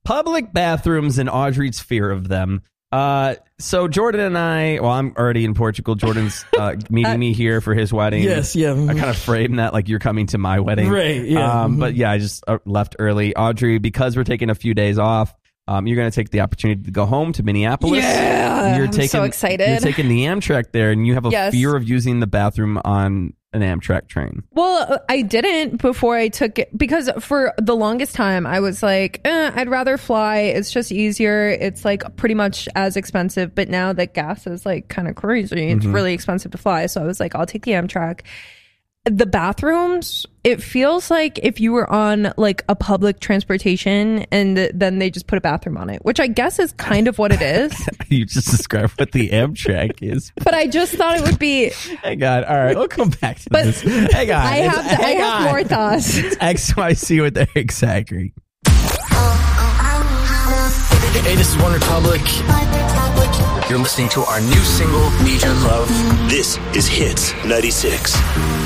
Public bathrooms and Audrey's fear of them. So Jordan and I'm already in Portugal. Jordan's meeting me here for his wedding. Yes, yeah. I kind of frame that like you're coming to my wedding. Right, yeah. But yeah, I just left early. Audrey, because we're taking a few days off, you're going to take the opportunity to go home to Minneapolis. Yeah, I'm so excited. You're taking the Amtrak there, and you have a Yes. fear of using the bathroom on an Amtrak train. Well, I didn't before I took it because for the longest time I was like, I'd rather fly. It's just easier. It's like pretty much as expensive. But now that gas is like kind of crazy, it's really expensive to fly. So I was like, I'll take the Amtrak. The bathrooms, it feels like if you were on like a public transportation and then they just put a bathroom on it, which I guess is kind of what it is. You just described what the Amtrak is. But I just thought it would be. Hang on. All right, we'll come back to But this. Hang on. I have more thoughts. It's XYC with Eric Zachary. Hey, this is One Republic. You're listening to our new single, Need Your Love. This is Hits 96.